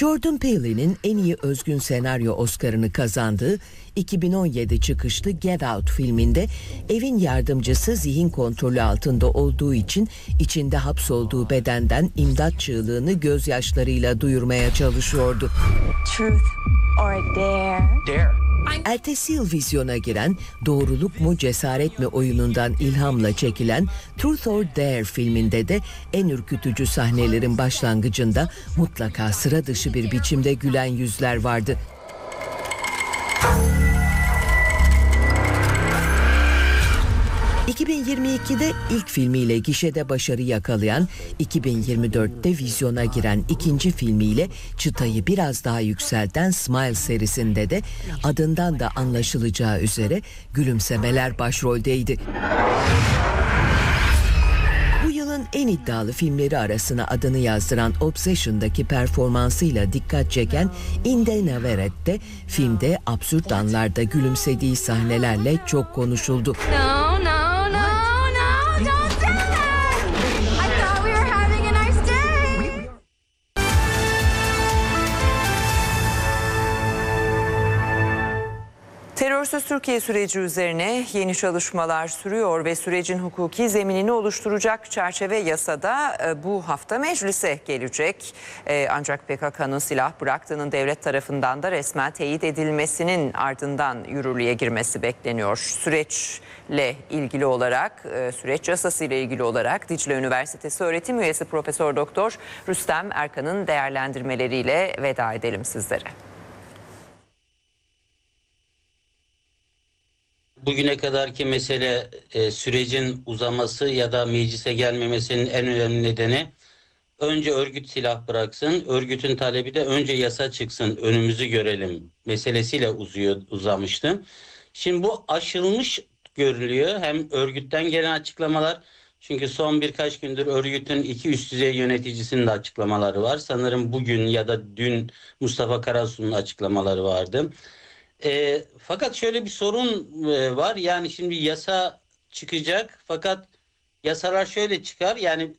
Jordan Peele'nin en iyi özgün senaryo Oscar'ını kazandığı 2017 çıkışlı Get Out filminde evin yardımcısı zihin kontrolü altında olduğu için içinde hapsolduğu bedenden imdat çığlığını gözyaşlarıyla duyurmaya çalışıyordu. Truth or a dare? Dare. Ertesi yıl vizyona giren Doğruluk mu Cesaret mi oyunundan ilhamla çekilen Truth or Dare filminde de en ürkütücü sahnelerin başlangıcında mutlaka sıra dışı bir biçimde gülen yüzler vardı. ...2022'de ilk filmiyle gişede başarı yakalayan, 2024'te vizyona giren ikinci filmiyle çıtayı biraz daha yükselten Smile serisinde de adından da anlaşılacağı üzere gülümsemeler başroldeydi. Bu yılın en iddialı filmleri arasına adını yazdıran Obsession'daki performansıyla dikkat çeken Inde Navarrete de filmde absürt anlarda gülümsediği sahnelerle çok konuşuldu. No, don't do that! I thought we were having a nice day. Terörsüz Türkiye süreci üzerine yeni çalışmalar sürüyor ve sürecin hukuki zeminini oluşturacak çerçeve yasada bu hafta meclise gelecek. Ancak PKK'nın silah bıraktığının devlet tarafından da resmen teyit edilmesinin ardından yürürlüğe girmesi bekleniyor. Süreçle ilgili olarak, süreç yasası ile ilgili olarak Dicle Üniversitesi öğretim üyesi Profesör Doktor Rüstem Erkan'ın değerlendirmeleriyle veda edelim sizlere. Bugüne kadarki mesele sürecin uzaması ya da meclise gelmemesinin en önemli nedeni önce örgüt silah bıraksın, örgütün talebi de önce yasa çıksın, önümüzü görelim meselesiyle uzamıştı. Şimdi bu aşılmış görülüyor. Hem örgütten gelen açıklamalar, çünkü son birkaç gündür örgütün iki üst düzey yöneticisinin de açıklamaları var. Sanırım bugün ya da dün Mustafa Karasu'nun açıklamaları vardı. Fakat şöyle bir sorun var. Yani şimdi yasa çıkacak fakat yasalar şöyle çıkar. Yani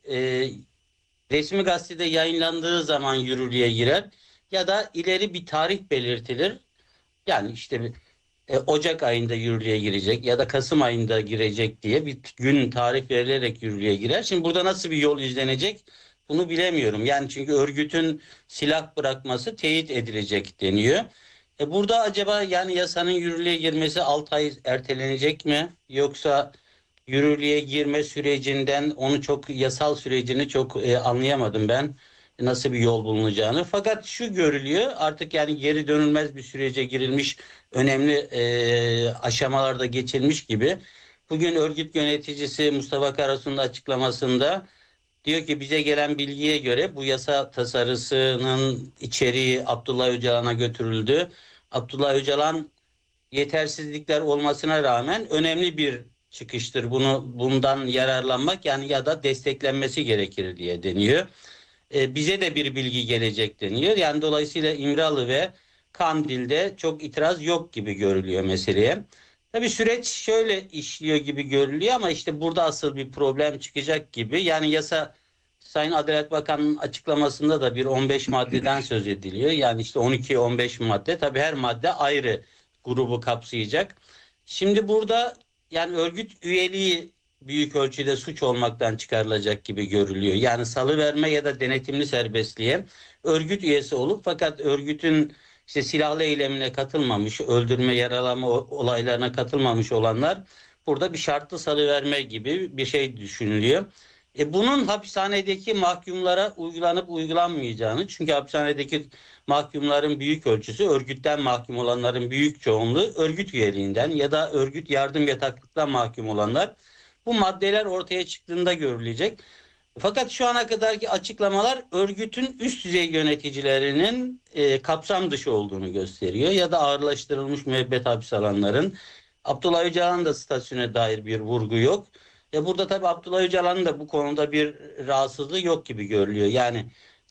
resmi gazetede yayınlandığı zaman yürürlüğe girer ya da ileri bir tarih belirtilir. Yani işte Ocak ayında yürürlüğe girecek ya da Kasım ayında girecek diye bir gün tarih verilerek yürürlüğe girer. Şimdi burada nasıl bir yol izlenecek bunu bilemiyorum. Yani çünkü örgütün silah bırakması teyit edilecek deniyor. Burada acaba yani yasanın yürürlüğe girmesi 6 ay ertelenecek mi? Yoksa yürürlüğe girme sürecinden onu çok yasal sürecini çok anlayamadım ben. Nasıl bir yol bulunacağını. Fakat şu görülüyor artık yani geri dönülmez bir sürece girilmiş, önemli aşamalarda geçilmiş gibi. Bugün örgüt yöneticisi Mustafa Karasu'nun açıklamasında diyor ki bize gelen bilgiye göre bu yasa tasarısının içeriği Abdullah Öcalan'a götürüldü. Abdullah Öcalan yetersizlikler olmasına rağmen önemli bir çıkıştır. Bundan yararlanmak yani ya da desteklenmesi gerekir diye deniyor. Bize de bir bilgi gelecek deniyor. Yani dolayısıyla İmralı ve Kandil'de çok itiraz yok gibi görülüyor meseleye. Tabii süreç şöyle işliyor gibi görülüyor ama işte burada asıl bir problem çıkacak gibi. Yani yasa Sayın Adalet Bakanı'nın açıklamasında da bir 15 maddeden söz ediliyor. Yani işte 12-15 madde. Tabii her madde ayrı grubu kapsayacak. Şimdi burada yani örgüt üyeliği büyük ölçüde suç olmaktan çıkarılacak gibi görülüyor. Yani salıverme ya da denetimli serbestliğe örgüt üyesi olup fakat örgütün işte silahlı eylemine katılmamış, öldürme, yaralama olaylarına katılmamış olanlar burada bir şartlı salıverme gibi bir şey düşünülüyor. Bunun hapishanedeki mahkumlara uygulanıp uygulanmayacağını, çünkü hapishanedeki mahkumların büyük ölçüsü örgütten mahkum olanların büyük çoğunluğu örgüt üyeliğinden ya da örgüt yardım yataklıktan mahkum olanlar, bu maddeler ortaya çıktığında görülecek. Fakat şu ana kadarki açıklamalar örgütün üst düzey yöneticilerinin kapsam dışı olduğunu gösteriyor ya da ağırlaştırılmış müebbet hapis alanların. Abdullah Öcalan'ın da statüsüne dair bir vurgu yok. Burada tabii Abdullah Öcalan'ın da bu konuda bir rahatsızlığı yok gibi görülüyor. Yani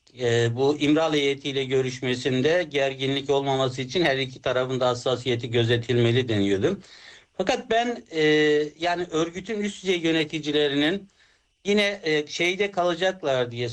bu İmralı heyetiyle görüşmesinde gerginlik olmaması için her iki tarafın da hassasiyeti gözetilmeli deniyordu. Fakat ben yani örgütün üst düzey yöneticilerinin yine şeyde kalacaklar diye